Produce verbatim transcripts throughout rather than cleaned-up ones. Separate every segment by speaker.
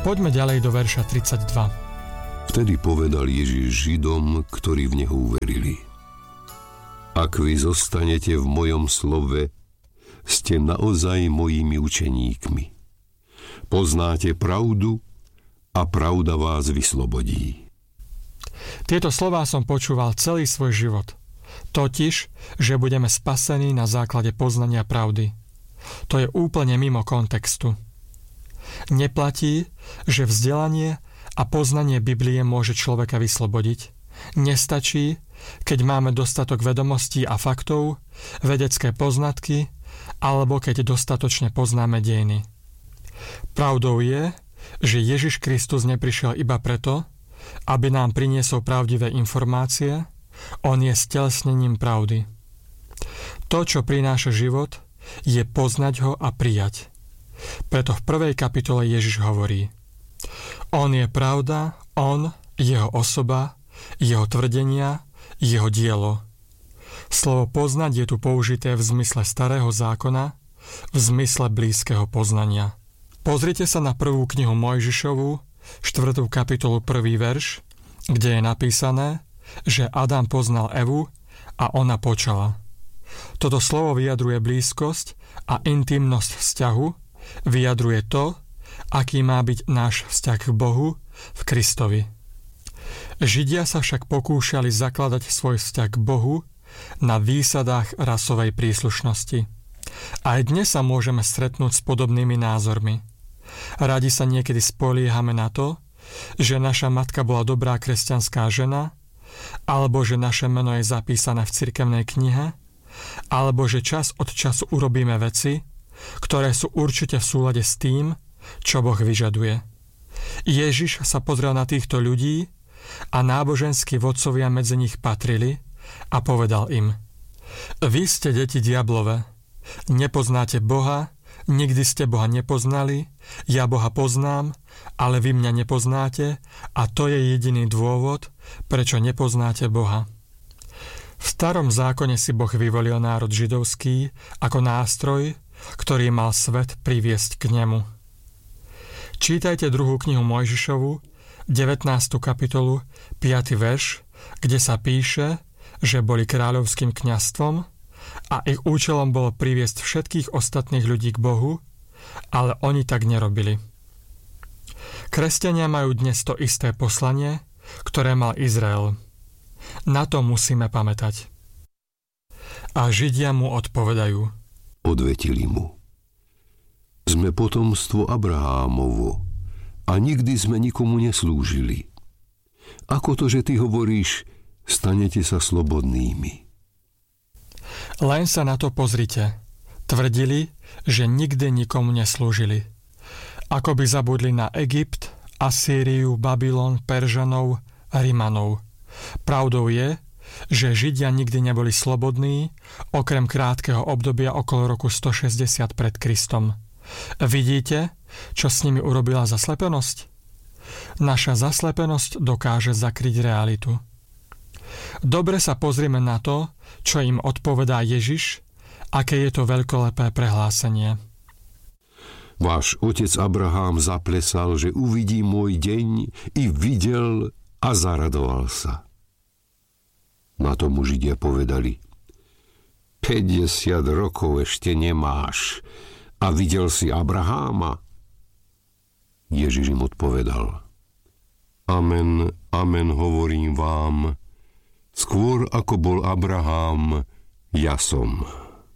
Speaker 1: Poďme ďalej do verša tridsaťdva.
Speaker 2: Vtedy povedal Ježiš Židom, ktorí v neho uverili: Ak vy zostanete v mojom slove, ste naozaj mojimi učeníkmi. Poznáte pravdu a pravda vás vyslobodí.
Speaker 1: Tieto slová som počúval celý svoj život. Totiž, že budeme spasení na základe poznania pravdy. To je úplne mimo kontextu. Neplatí, že vzdelanie a poznanie Biblie môže človeka vyslobodiť. Nestačí, keď máme dostatok vedomostí a faktov, vedecké poznatky, alebo keď dostatočne poznáme dejiny. Pravdou je, že Ježiš Kristus neprišiel iba preto, aby nám priniesol pravdivé informácie. On je stelesnením pravdy. To, čo prináša život, je poznať ho a prijať. Preto v prvej kapitole Ježiš hovorí: On je pravda, on, jeho osoba, jeho tvrdenia, jeho dielo. Slovo poznať je tu použité v zmysle starého zákona, v zmysle blízkeho poznania. Pozrite sa na prvú knihu Mojžišovu, štvrtú kapitolu, prvý verš, kde je napísané, že Adam poznal Evu a ona počala. Toto slovo vyjadruje blízkosť a intimnosť vzťahu, vyjadruje to, aký má byť náš vzťah k Bohu v Kristovi. Židia sa však pokúšali zakladať svoj vzťah k Bohu na výsadách rasovej príslušnosti. Aj dnes sa môžeme stretnúť s podobnými názormi. Radi sa niekedy spoliehame na to, že naša matka bola dobrá kresťanská žena, alebo že naše meno je zapísané v cirkevnej knihe, alebo že čas od času urobíme veci, ktoré sú určite v súlade s tým, čo Boh vyžaduje. Ježiš sa pozrel na týchto ľudí a náboženskí vodcovia medzi nich patrili a povedal im: Vy ste deti diablove, nepoznáte Boha, nikdy ste Boha nepoznali, ja Boha poznám, ale vy mňa nepoznáte a to je jediný dôvod, prečo nepoznáte Boha. V starom zákone si Boh vyvolil národ židovský ako nástroj, ktorý mal svet priviesť k nemu. Čítajte druhú knihu Mojžišovu, devätnástu kapitolu, piaty verš, kde sa píše, že boli kráľovským kňazstvom a ich účelom bolo priviesť všetkých ostatných ľudí k Bohu, ale oni tak nerobili. Kresťania majú dnes to isté poslanie, ktoré mal Izrael. Na to musíme pamätať. A Židia mu odpovedajú:
Speaker 2: Odvetili mu: Sme potomstvo Abrahámovo a nikdy sme nikomu neslúžili. Ako to, že ty hovoríš, stanete sa slobodnými?
Speaker 1: Len sa na to pozrite. Tvrdili, že nikdy nikomu neslúžili. Ako by zabudli na Egypt, Asýriu, Babylon, Peržanov a Rimanov. Pravdou je, že Židia nikdy neboli slobodní, okrem krátkeho obdobia okolo roku stošesťdesiat pred Kristom. Vidíte, čo s nimi urobila zaslepenosť? Naša zaslepenosť dokáže zakryť realitu. Dobre sa pozrime na to, čo im odpovedá Ježiš, aké je to veľkolepé prehlásenie.
Speaker 2: Váš otec Abrahám zaplesal, že uvidí môj deň, i videl a zaradoval sa. Na to mu Židia povedali: päťdesiat rokov ešte nemáš a videl si Abraháma? Ježiš im odpovedal: Amen, amen, hovorím vám, skôr ako bol Abrahám, ja som.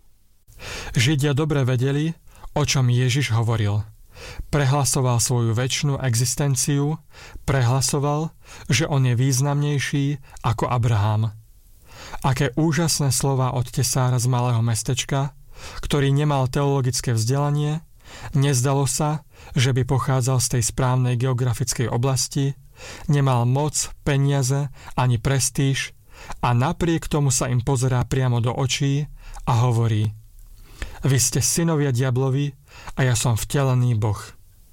Speaker 1: Židia dobre vedeli, o čom Ježiš hovoril. Prehlasoval svoju večnú existenciu, prehlasoval, že on je významnejší ako Abraham. Aké úžasné slová od tesára z malého mestečka, ktorý nemal teologické vzdelanie, nezdalo sa, že by pochádzal z tej správnej geografickej oblasti, nemal moc, peniaze ani prestíž a napriek tomu sa im pozerá priamo do očí a hovorí: Vy ste synovia diablovi a ja som vtelený Boh.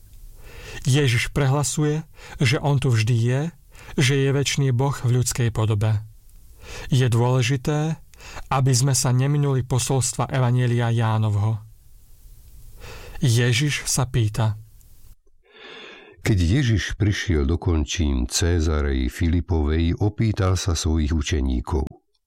Speaker 1: Ježiš prehlasuje, že on tu vždy je, že je večný Boh v ľudskej podobe. Je dôležité, aby sme sa neminuli posolstva Evanjelia Jánovho. Ježiš sa pýta:
Speaker 2: Keď Ježiš prišiel do končín Cézarei Filipovej, opýtal sa svojich učeníkov: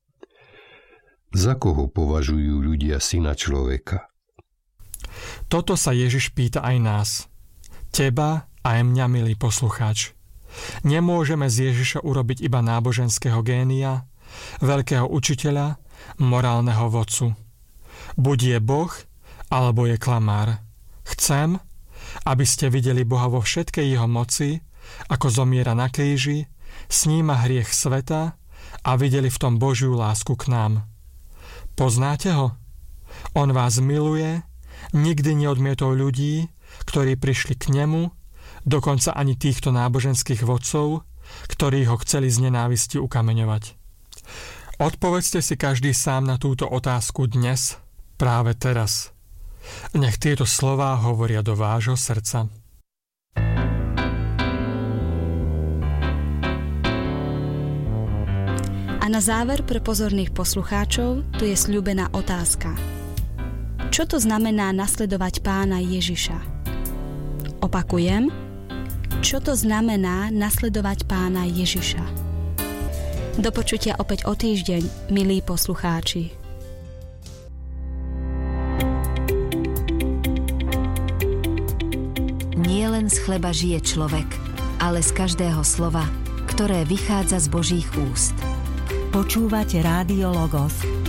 Speaker 2: Za koho považujú ľudia syna človeka?
Speaker 1: Toto sa Ježiš pýta aj nás. Teba aj mňa, milý poslucháč. Nemôžeme z Ježiša urobiť iba náboženského génia, veľkého učiteľa, morálneho vodcu. Buď je Boh, alebo je klamár. Chcem, aby ste videli Boha vo všetkej jeho moci, ako zomiera na kríži, sníma hriech sveta a videli v tom Božiu lásku k nám. Poznáte ho? On vás miluje, nikdy neodmietol ľudí, ktorí prišli k nemu, dokonca ani týchto náboženských vodcov, ktorí ho chceli z nenávisti ukameňovať. Odpovedzte si každý sám na túto otázku dnes, práve teraz. Nech tieto slová hovoria do vášho srdca.
Speaker 3: A na záver pre pozorných poslucháčov tu je sľúbená otázka. Čo to znamená nasledovať Pána Ježiša? Opakujem, čo to znamená nasledovať Pána Ježiša? Do počutia opäť o týždeň, milí poslucháči.
Speaker 4: Nie len z chleba žije človek, ale z každého slova, ktoré vychádza z Božích úst.
Speaker 5: Počúvate Rádio Logos.